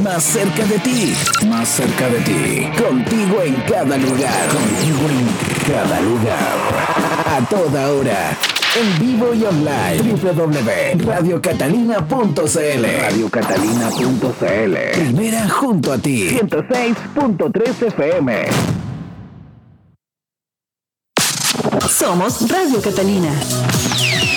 más cerca de ti, más cerca de ti, contigo en cada lugar, contigo en cada lugar, a toda hora, en vivo y online, www.radiocatalina.cl, radiocatalina.cl, primera junto a ti, 106.3 FM. Somos Radio Catalina.